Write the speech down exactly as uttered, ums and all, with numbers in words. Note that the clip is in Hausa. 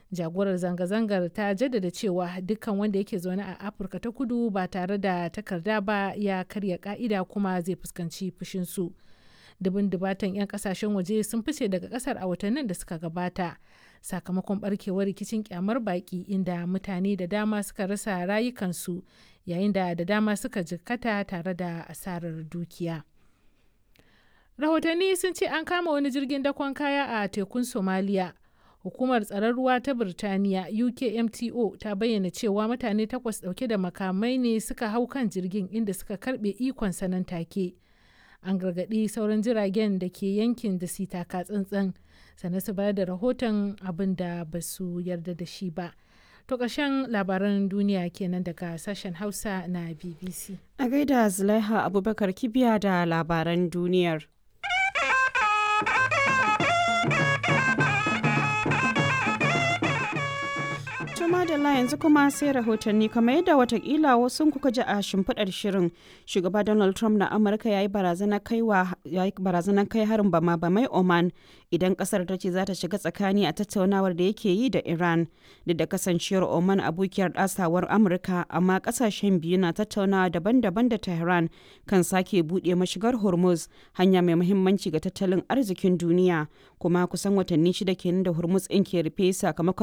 Jagorar zanga-zangar ta jaddada cewa dukkan wanda yake zaune a Afirka ta Kudu ba tare da takarda ba ya karya ka'ida kuma zai fuskanci fushinsu. Dubin dubatan 'yan kasashen waje sun fice daga kasar a watannin da suka gabata sakamakon barkewar rikicin kyamar baki inda mutane da dama suka rasa rayukansu yayin da da dama suka jikkata tare da asarar dukiya. Rahotanni sun ce an kama wani jirgin dakon kaya a tekun Somalia. Hukumar tsaron ruwa ta Birtaniya U K M T O ta bayyana cewa mutane takwas dauke da makamai ne suka hau kan jirgin inda suka karbe ikon sanan take. An gargaɗi sauran jiragen da ke yankin da su taka tsantsan sannan su bayar da rahoton abin da ba su yarda da shi ba. To ƙarshen labaran duniya kenan daga sashen Hausa na B B C. A gaida Zulaiha Abubakar Kibiya da labaran duniyar. Madalla yanzu kuma sai rahotanni kamar yadda watakila wasu kuka ji a shimfiɗar shirin shugaba Donald Trump na Amurka ya yi barazanar kai harin bama bamai Oman idan kasar ta ce za ta shiga tsakani a tattaunawar da yake yi da Iran duk da kasancewar Oman abokiyar ɗasawar Amurka amma kasashen biyu na tattaunawa daban-daban da Tehran kan sake buɗe mashigar Hormuz hanya mai muhimmanci ga tattalin arzikin duniya kuma kusan watanni shida kenan da Hormuz ɗin ke rufe sakamakon